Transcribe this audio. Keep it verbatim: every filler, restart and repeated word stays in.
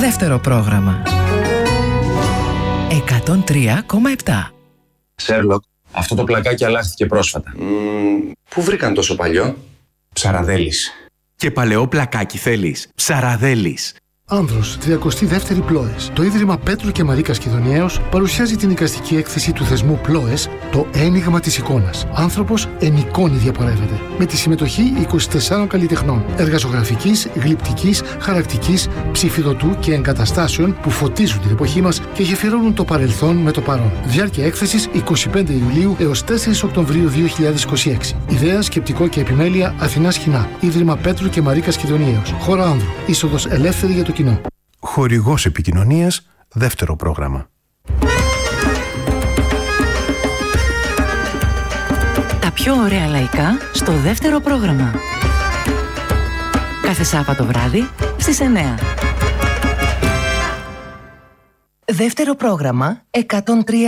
Δεύτερο πρόγραμμα. εκατόν τρία κόμμα επτά. Σέρλοκ, αυτό το πλακάκι αλλάχθηκε πρόσφατα. Mm, πού βρήκαν τόσο παλιό? Ψαραδέλης. Και παλαιό πλακάκι θέλεις? Ψαραδέλης. Άνδρος, τριακοστή δεύτερη Πλόες. Το Ίδρυμα Πέτρου και Μαρίκας Κιδωνιαίος παρουσιάζει την εικαστική έκθεση του θεσμού Πλόες, το ένιγμα της εικόνας. Άνθρωπος εν εικόνη διαπορεύεται. Με τη συμμετοχή είκοσι τεσσάρων καλλιτεχνών. Εργαζογραφικής, γλυπτικής, χαρακτικής, ψηφιδωτού και εγκαταστάσεων που φωτίζουν την εποχή μας και γεφυρώνουν το παρελθόν με το παρόν. Διάρκεια έκθεσης εικοστή πέμπτη Ιουλίου έως τέσσερις Οκτωβρίου δύο χιλιάδες είκοσι έξι. Ιδέα, σκεπτικό και επιμέλεια Αθηνά Σχοινά. Ίδρυμα Πέτρου και Μαρίκας Κιδωνιαίος. Χώρα Άνδρου. Είσοδος ελεύθερη για το κοινό. Χορηγός επικοινωνίας, δεύτερο πρόγραμμα. Τα πιο ωραία λαϊκά στο δεύτερο πρόγραμμα. Κάθε Σάββατο βράδυ στις εννιά. Δεύτερο πρόγραμμα εκατόν τρία.